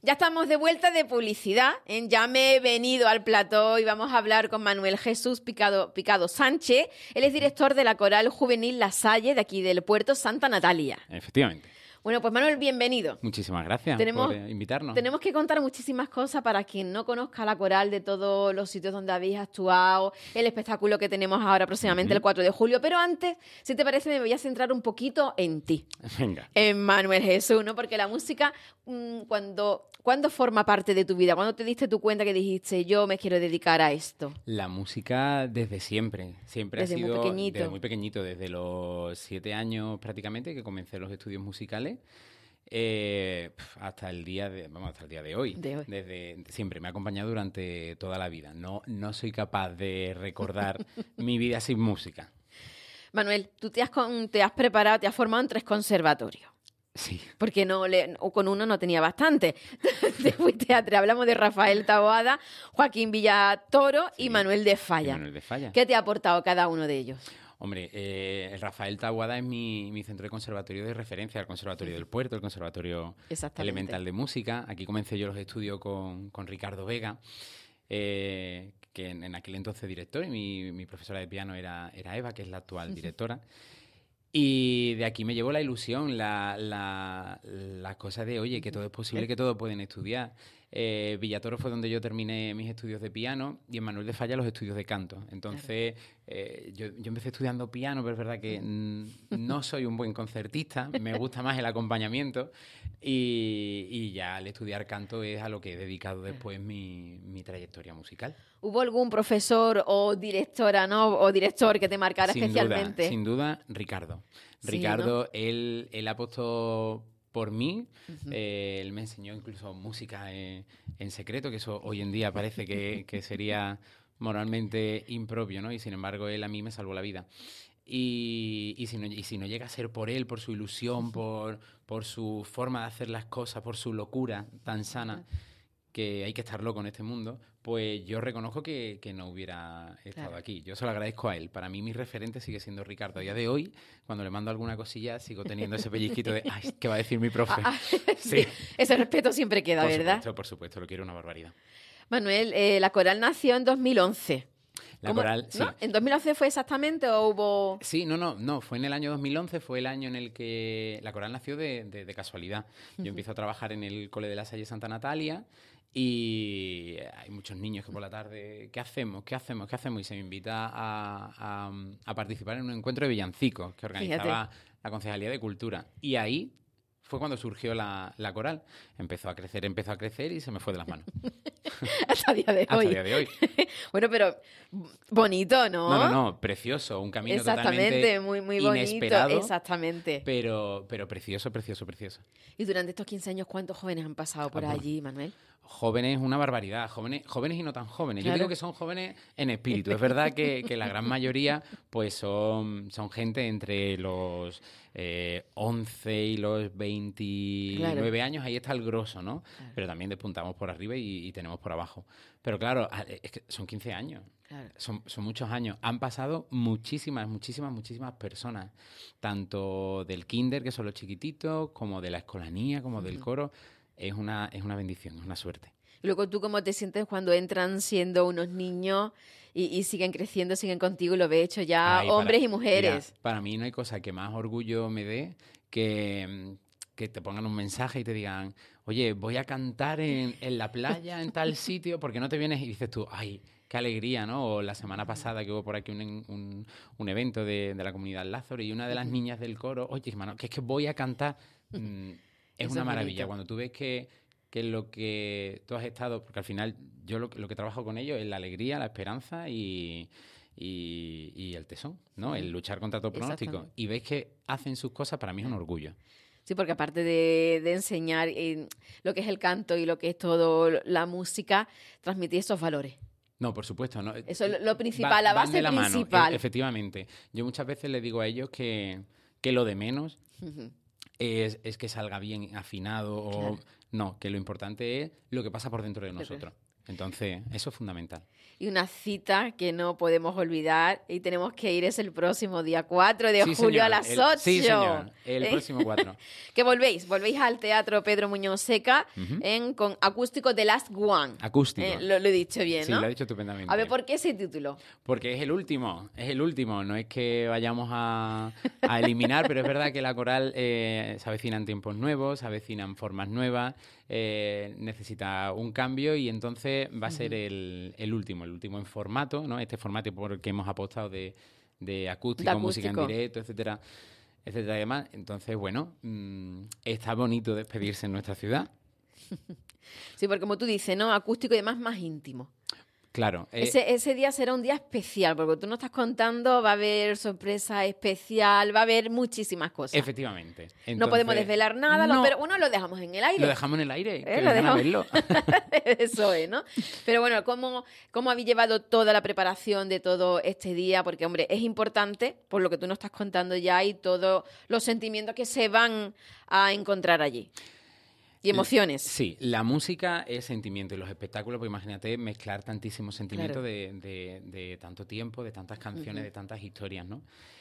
Ya estamos de vuelta de publicidad, ¿eh? Ya me he venido al plató y vamos a hablar con Manuel Jesús Picado Sánchez. Él es director de la Coral Juvenil La Salle, de aquí del puerto Santa Natalia. Efectivamente. Bueno, pues Manuel, bienvenido. Muchísimas gracias por invitarnos. Tenemos que contar muchísimas cosas para quien no conozca la coral, de todos los sitios donde habéis actuado, el espectáculo que tenemos ahora próximamente el 4 de julio. Pero antes, si te parece, me voy a centrar un poquito en ti. Venga. En Manuel Jesús, ¿no? Porque la música, ¿cuándo forma parte de tu vida? ¿Cuándo te diste tu cuenta que dijiste, yo me quiero dedicar a esto? La música desde siempre. Siempre Desde ha sido muy pequeñito. desde muy pequeñito, desde los 7 años prácticamente, que comencé los estudios musicales. Hasta el día de hoy. Desde siempre me ha acompañado durante toda la vida. No soy capaz de recordar mi vida sin música. Manuel, tú te has preparado, te has formado en 3 conservatorios. Sí. Porque con uno no tenía bastante. Te fuiste a 3. Hablamos de Rafael Taboada, Joaquín Villatoro y Manuel de Falla. ¿Qué te ha aportado cada uno de ellos? Hombre, el Rafael Taboada es mi centro de conservatorio de referencia, el Conservatorio del Puerto, el Conservatorio Elemental de Música. Aquí comencé yo los estudios con Ricardo Vega, que en aquel entonces director, y mi profesora de piano era Eva, que es la actual directora. Y de aquí me llevó la ilusión, la cosa de, oye, que todo es posible, que todos pueden estudiar. Villatoro fue donde yo terminé mis estudios de piano y en Manuel de Falla los estudios de canto. Entonces, yo empecé estudiando piano, pero es verdad que no soy un buen concertista, me gusta más el acompañamiento y ya al estudiar canto es a lo que he dedicado después mi trayectoria musical. ¿Hubo algún profesor o directora, ¿no? O director que te marcara especialmente? Sin duda, Ricardo. Sí, Ricardo, ¿no? él apostó por mí. Él me enseñó incluso música en secreto, que eso hoy en día parece que sería moralmente impropio, ¿no? Y sin embargo, él a mí me salvó la vida. Y si no llega a ser por él, por su ilusión, por su forma de hacer las cosas, por su locura tan sana, que hay que estar loco en este mundo, pues yo reconozco que no hubiera estado aquí. Yo se lo agradezco a él. Para mí mi referente sigue siendo Ricardo. A día de hoy, cuando le mando alguna cosilla, sigo teniendo ese pellizquito de ¡ay, qué va a decir mi profe! Sí. Ese respeto siempre queda, ¿verdad? Por supuesto, lo quiero una barbaridad. Manuel, la coral nació en 2011. La coral, sí. ¿No? ¿En 2011 fue exactamente o hubo...? Sí, no, fue en el año 2011, fue el año en el que la coral nació de casualidad. Yo empiezo a trabajar en el Cole de la Salle Santa Natalia y hay muchos niños que por la tarde, ¿qué hacemos? Y se me invita a participar en un encuentro de villancicos que organizaba la Concejalía de Cultura. Y ahí fue cuando surgió la coral. Empezó a crecer y se me fue de las manos. Hasta el día de hoy. Hasta el día de hoy. Bueno, pero bonito, ¿no? No, precioso. Un camino exactamente, totalmente muy, muy bonito. inesperado. Exactamente. Pero precioso. Y durante estos 15 años, ¿cuántos jóvenes han pasado por allí, Manuel? Jóvenes, una barbaridad. Jóvenes y no tan jóvenes. Claro. Yo digo que son jóvenes en espíritu. Es verdad que la gran mayoría pues son gente entre los 11 y los 29 años. Ahí está el grosso, ¿no? Claro. Pero también despuntamos por arriba y tenemos por abajo. Pero claro, es que son 15 años. Claro. Son muchos años. Han pasado muchísimas personas. Tanto del kinder, que son los chiquititos, como de la escolanía, como del coro. Es una bendición, es una suerte. Y luego, ¿tú cómo te sientes cuando entran siendo unos niños y siguen creciendo, siguen contigo y lo ves hecho ya hombres y mujeres? Mira, para mí no hay cosa que más orgullo me dé que te pongan un mensaje y te digan, oye, voy a cantar en la playa, en tal sitio, ¿por qué no te vienes? Y dices tú, ay, qué alegría, ¿no? O la semana pasada que hubo por aquí un evento de la comunidad Lázaro y una de las niñas del coro, oye, hermano, que es que voy a cantar... Es una maravilla bonito. Cuando tú ves que lo que tú has estado, porque al final yo lo que trabajo con ellos es la alegría, la esperanza y el tesón, ¿no? El luchar contra todo pronóstico. Y ves que hacen sus cosas, para mí es un orgullo. Sí, porque aparte de enseñar lo que es el canto y lo que es todo la música, transmitir esos valores. No, por supuesto. No. Eso es lo principal, la base principal. Mano, efectivamente. Yo muchas veces les digo a ellos que lo de menos... Es que salga bien afinado o... Claro. No, que lo importante es lo que pasa por dentro de nosotros. Entonces, eso es fundamental. Y una cita que no podemos olvidar y tenemos que ir es el próximo día 4 de julio señor, a las 8. Sí, señor, el próximo 4. Que volvéis al Teatro Pedro Muñoz Seca con Acústico The Last One. Acústico. Lo he dicho bien, ¿no? Sí, lo he dicho estupendamente. A ver, ¿por qué ese título? Porque es el último. No es que vayamos a eliminar, pero es verdad que la coral se avecinan tiempos nuevos, se avecinan formas nuevas, necesita un cambio y entonces va a ser el último en formato, ¿no? Este formato por el que hemos apostado de acústico, música en directo, etcétera, etcétera y demás. Entonces, bueno, está bonito despedirse en nuestra ciudad. Sí, porque como tú dices, ¿no? Acústico y demás más íntimo. Claro. Ese día será un día especial, porque tú nos estás contando, va a haber sorpresa especial, va a haber muchísimas cosas. Efectivamente. Entonces, no podemos desvelar nada, pero uno lo dejamos en el aire. Lo dejamos en el aire, que vengan a verlo. Eso es, ¿no? Pero bueno, ¿cómo habéis llevado toda la preparación de todo este día? Porque, hombre, es importante, por lo que tú nos estás contando ya, y todos los sentimientos que se van a encontrar allí. Y emociones. Sí, la música es sentimiento y los espectáculos, pues imagínate mezclar tantísimos sentimientos de tanto tiempo, de tantas canciones, de tantas historias, ¿no?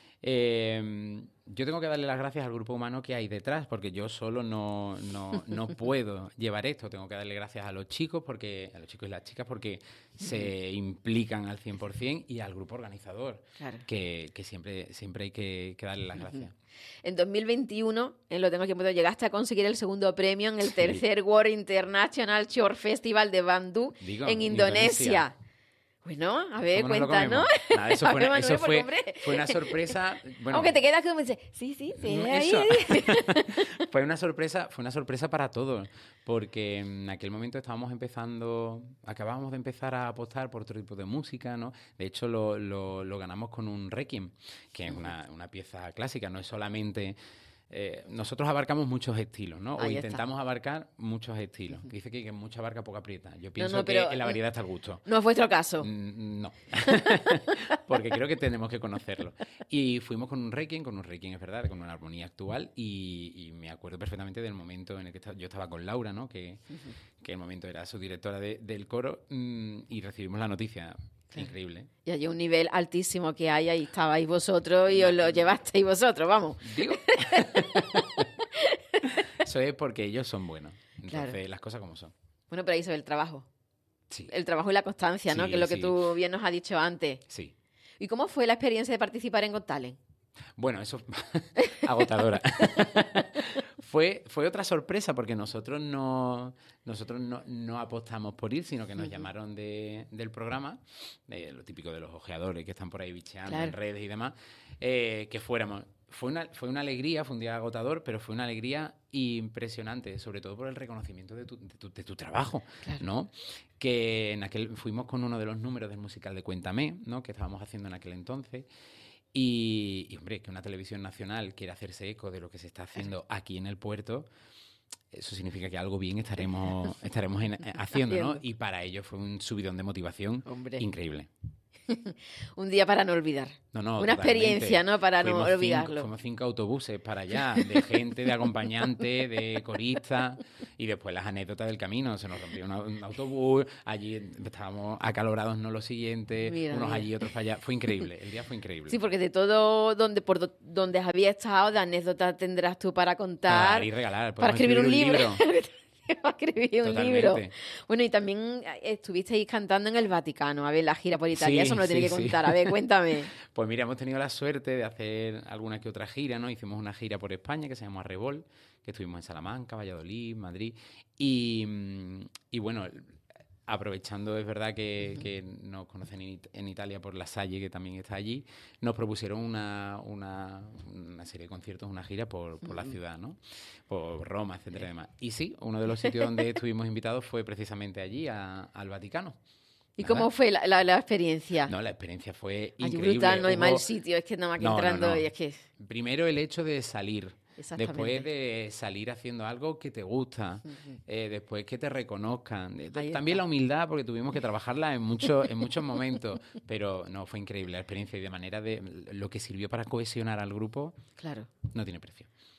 Yo tengo que darle las gracias al grupo humano que hay detrás, porque yo solo no puedo llevar esto. Tengo que darle gracias a los chicos y las chicas, porque se implican al 100%, y al grupo organizador, que siempre hay que darle las gracias. En 2021, lo tengo aquí, llegaste a conseguir el segundo premio en el tercer World International Short Festival de Bandung en Indonesia. Bueno, a ver, cuéntanos. Nada, eso fue una sorpresa. Bueno, aunque te quedas como dices, sí, ahí. Fue una sorpresa para todos, porque en aquel momento acabábamos de empezar a apostar por otro tipo de música, ¿no? De hecho, lo ganamos con un requiem, que es una pieza clásica, no es solamente... nosotros abarcamos muchos estilos, ¿no? Intentamos abarcar muchos estilos. Dice que mucha abarca, poca aprieta. Yo pienso que en la variedad está el gusto. No es vuestro caso. No. Porque creo que tenemos que conocerlo. Y fuimos con un requiem, es verdad, con una armonía actual, y me acuerdo perfectamente del momento en el que yo estaba con Laura, ¿no? Que en el momento era su directora del coro, y recibimos la noticia. Increíble. Y hay un nivel altísimo que hay, ahí estabais vosotros y os lo llevasteis vosotros, vamos. Digo. Eso es porque ellos son buenos. Entonces, las cosas como son. Bueno, pero ahí se ve el trabajo. Sí. El trabajo y la constancia, ¿no? Que es lo que tú bien nos has dicho antes. Sí. ¿Y cómo fue la experiencia de participar en Got Talent? Bueno, eso agotadora. Fue otra sorpresa, porque nosotros no apostamos por ir, sino que nos llamaron del programa, lo típico de los ojeadores que están por ahí bicheando en redes y demás, que fuéramos. Fue una alegría, fue un día agotador, pero fue una alegría impresionante, sobre todo por el reconocimiento de tu trabajo, ¿no? Que fuimos con uno de los números del musical de Cuéntame, ¿no? Que estábamos haciendo en aquel entonces. Y, hombre, que una televisión nacional quiera hacerse eco de lo que se está haciendo aquí en el puerto, eso significa que algo bien estaremos haciendo, ¿no? Y para ello fue un subidón de motivación increíble. Un día para no olvidar. Una totalmente. Experiencia, ¿no? Para no olvidarlo. Fuimos 5 autobuses para allá, de gente, de acompañante, de corista, y después las anécdotas del camino. Se nos rompió un autobús, allí estábamos acalorados, no lo siguiente, unos allí, otros para allá. Fue increíble, el día fue increíble. Sí, porque de todo por donde había estado, de anécdotas tendrás tú para contar. Para regalar, para escribir un libro. Va a escribir un libro. Totalmente. Bueno, y también estuvisteis cantando en el Vaticano, a ver, la gira por Italia, eso me lo tiene que contar, sí. A ver, cuéntame. Pues mira, hemos tenido la suerte de hacer alguna que otra gira, ¿no? Hicimos una gira por España que se llamó Arrebol, que estuvimos en Salamanca, Valladolid, Madrid, y bueno, aprovechando, es verdad que nos conocen en Italia por La Salle, que también está allí, nos propusieron una serie de conciertos, una gira por la ciudad, ¿no? Por Roma, etcétera, y demás. Y sí, uno de los sitios donde estuvimos invitados fue precisamente allí, al Vaticano. ¿Y cómo fue la experiencia? No, la experiencia fue increíble. Brutal, no hay mal sitio, es que nada más que entrando y es que... Primero el hecho de salir. Después de salir haciendo algo que te gusta, después que te reconozcan. También la humildad, porque tuvimos que trabajarla en muchos momentos, pero no, fue increíble la experiencia, y de manera de lo que sirvió para cohesionar al grupo, claro, no tiene precio.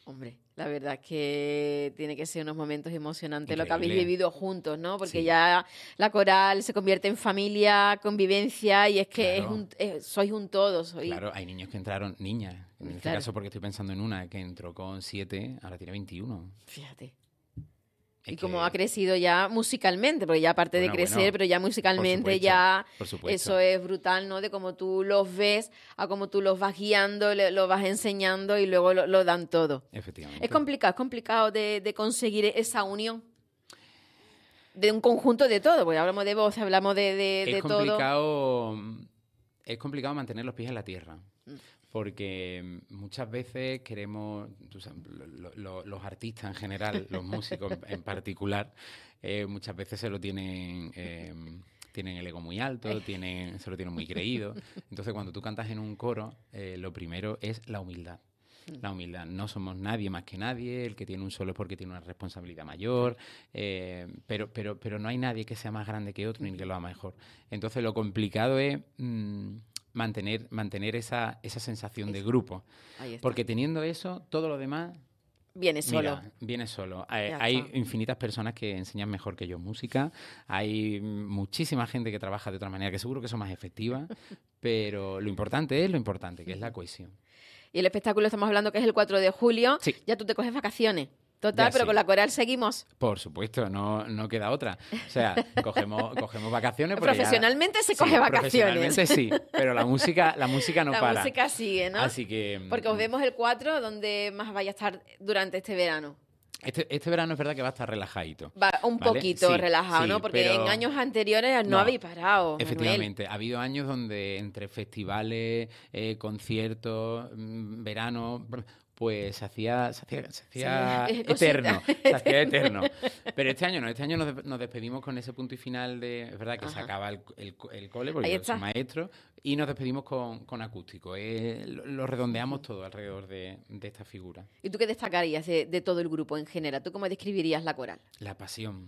Hombre, la verdad es que tiene que ser unos momentos emocionantes Increíble. Lo que habéis vivido juntos, ¿no? Porque ya la coral se convierte en familia, convivencia y es que claro. sois un todo. Claro, hay niños que entraron, niñas, en este caso porque estoy pensando en una que entró con 7, ahora tiene 21. Fíjate. Es y cómo ha crecido ya musicalmente, porque ya aparte de crecer, pero ya musicalmente ya eso es brutal, ¿no? De cómo tú los ves, a cómo tú los vas guiando, los vas enseñando y luego lo dan todo. Efectivamente. Es complicado de conseguir esa unión de un conjunto de todo, porque hablamos de voz, hablamos de todo. Es complicado mantener los pies en la tierra. Porque muchas veces queremos, los artistas en general, los músicos en particular, muchas veces se lo tienen el ego muy alto, se lo tienen muy creído. Entonces, cuando tú cantas en un coro, lo primero es la humildad. La humildad. No somos nadie más que nadie. El que tiene un solo es porque tiene una responsabilidad mayor. Pero no hay nadie que sea más grande que otro ni que lo haga mejor. Entonces, lo complicado es mantener esa sensación de grupo. Porque teniendo eso, todo lo demás viene solo. Mira, viene solo. Hay infinitas personas que enseñan mejor que yo música. Hay muchísima gente que trabaja de otra manera, que seguro que son más efectivas. Pero lo importante, que es la cohesión. Y el espectáculo estamos hablando que es el 4 de julio. Sí. Ya tú te coges vacaciones. Total, pero sí. Con la coral seguimos. Por supuesto, no queda otra. O sea, cogemos vacaciones. Profesionalmente se coge vacaciones. Profesionalmente sí, pero la música no para. La música sigue, ¿no? Así que... Porque os vemos el 4, ¿dónde más vaya a estar durante este verano? Este verano es verdad que va a estar relajadito. Va un poquito relajado, ¿no? Porque en años anteriores no habéis parado, efectivamente, Manuel. Ha habido años donde entre festivales, conciertos, verano... pues se hacía eterno. Se hacía eterno. Pero este año no, nos despedimos con ese punto y final de... Es verdad que se acaba el cole, porque yo soy maestro, y nos despedimos con acústico. Lo redondeamos todo alrededor de esta figura. ¿Y tú qué destacarías de todo el grupo en general? ¿Tú cómo describirías la coral? La pasión.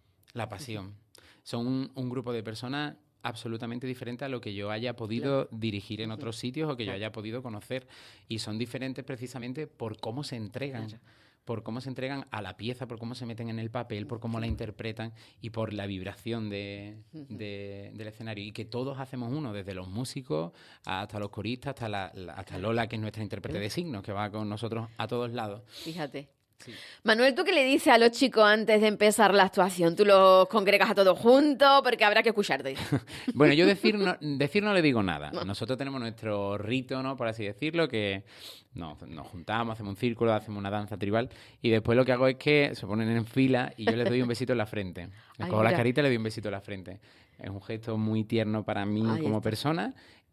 Son un grupo de personas absolutamente diferente a lo que yo haya podido dirigir en otros sitios o que yo haya podido conocer. Y son diferentes precisamente por cómo se entregan. Por cómo se entregan a la pieza, por cómo se meten en el papel, por cómo la interpretan y por la vibración del escenario. Y que todos hacemos uno, desde los músicos hasta los coristas, hasta Lola, que es nuestra intérprete de signos, que va con nosotros a todos lados. Fíjate. Sí. Manuel, ¿tú qué le dices a los chicos antes de empezar la actuación? ¿Tú los congregas a todos juntos? Porque habrá que escucharte. Bueno, yo decir no le digo nada. No. Nosotros tenemos nuestro rito, ¿no? Por así decirlo, que nos juntamos, hacemos un círculo, hacemos una danza tribal y después lo que hago es que se ponen en fila y yo les doy un besito en la frente. Les cojo la carita y les doy un besito en la frente. Es un gesto muy tierno para mí como persona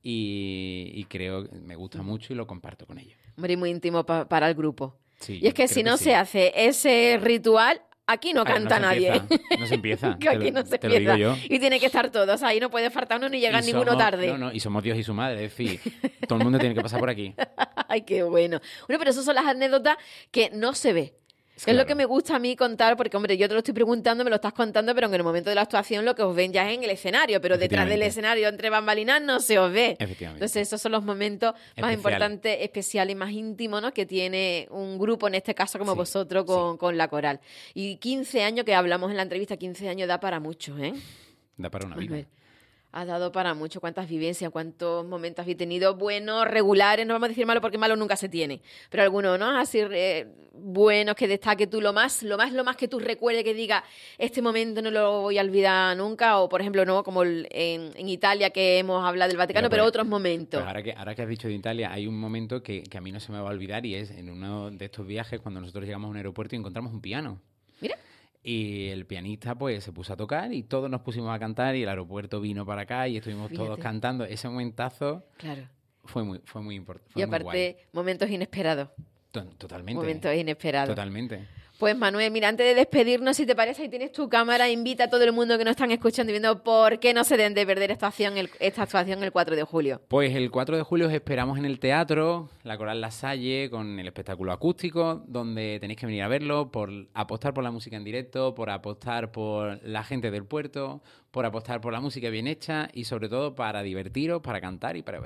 y creo que me gusta mucho y lo comparto con ellos. Muy íntimo para el grupo. Sí, y es que si no se hace ese ritual, aquí no canta nadie. No se empieza. Que aquí no se empieza. Te lo digo yo. Y tiene que estar todos. Ahí no puede faltar uno ni llegar ninguno tarde. Y somos Dios y su madre. Es decir, todo el mundo tiene que pasar por aquí. Ay, qué bueno. Bueno, pero esas son las anécdotas que no se ve. Claro. Es lo que me gusta a mí contar, porque, hombre, yo te lo estoy preguntando, me lo estás contando, pero en el momento de la actuación lo que os ven ya es en el escenario, pero detrás del escenario, entre bambalinas, no se os ve. Efectivamente. Entonces, esos son los momentos más importantes, especiales y más íntimos, ¿no? Que tiene un grupo, en este caso, como vosotros, con la coral. Y 15 años, que hablamos en la entrevista, 15 años da para mucho, ¿eh? Da para una vida. Ha dado para mucho. ¿Cuántas vivencias, cuántos momentos habéis tenido? Buenos, regulares, no vamos a decir malo porque malo nunca se tiene, pero algunos, ¿no? Así buenos, que destaque tú lo más que tú recuerdes, que diga, este momento no lo voy a olvidar nunca, o por ejemplo, no, como en Italia, que hemos hablado del Vaticano, pero otros momentos. Pues ahora que has dicho de Italia, hay un momento que a mí no se me va a olvidar y es en uno de estos viajes cuando nosotros llegamos a un aeropuerto y encontramos un piano. Mira. Y el pianista pues se puso a tocar y todos nos pusimos a cantar y el aeropuerto vino para acá y estuvimos todos cantando. Ese momentazo fue muy importante. Y aparte, momentos inesperados. Totalmente. Momentos inesperados. Totalmente. Pues Manuel, mira, antes de despedirnos, si te parece, ahí tienes tu cámara, invita a todo el mundo que nos están escuchando y viendo por qué no se deben de perder esta actuación el 4 de julio. Pues el 4 de julio os esperamos en el teatro, la Coral La Salle, con el espectáculo acústico, donde tenéis que venir a verlo, por apostar por la música en directo, por apostar por la gente del puerto, por apostar por la música bien hecha y sobre todo para divertiros, para cantar y para bailar.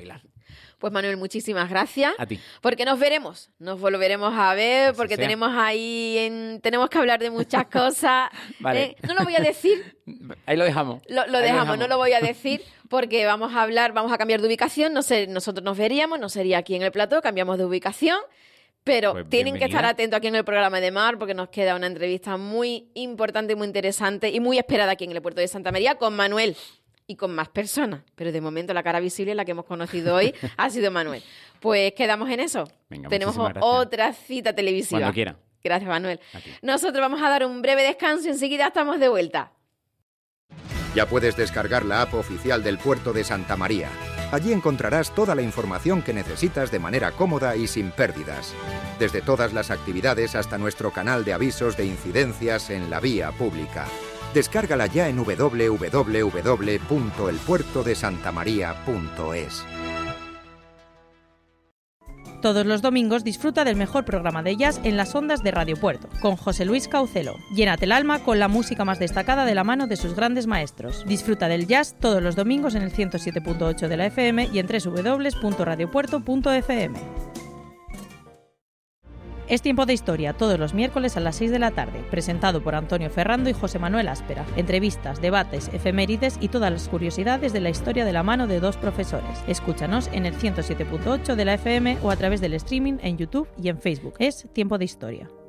Pues Manuel, muchísimas gracias. A ti. Porque nos volveremos a ver, porque tenemos que hablar de muchas cosas. Vale. No lo voy a decir. Ahí lo dejamos. Lo dejamos, no lo voy a decir porque vamos a cambiar de ubicación. No sé, nosotros nos veríamos, no sería aquí en el plató, cambiamos de ubicación. Pero pues tienen que estar atentos aquí en el programa de Mar porque nos queda una entrevista muy importante, muy interesante y muy esperada aquí en el puerto de Santa María con Manuel y con más personas. Pero de momento la cara visible, la que hemos conocido hoy, ha sido Manuel. Pues quedamos en eso. Venga, tenemos otra cita televisiva. Cuando quiera. Gracias, Manuel. Nosotros vamos a dar un breve descanso y enseguida estamos de vuelta. Ya puedes descargar la app oficial del Puerto de Santa María. Allí encontrarás toda la información que necesitas de manera cómoda y sin pérdidas. Desde todas las actividades hasta nuestro canal de avisos de incidencias en la vía pública. Descárgala ya en www.elpuertodesantamaria.es. Todos los domingos disfruta del mejor programa de jazz en las ondas de Radio Puerto, con José Luis Caucelo. Llénate el alma con la música más destacada de la mano de sus grandes maestros. Disfruta del jazz todos los domingos en el 107.8 de la FM y en www.radiopuerto.fm. Es Tiempo de Historia, todos los miércoles a las 6 de la tarde, presentado por Antonio Ferrando y José Manuel Áspera. Entrevistas, debates, efemérides y todas las curiosidades de la historia de la mano de dos profesores. Escúchanos en el 107.8 de la FM o a través del streaming en YouTube y en Facebook. Es Tiempo de Historia.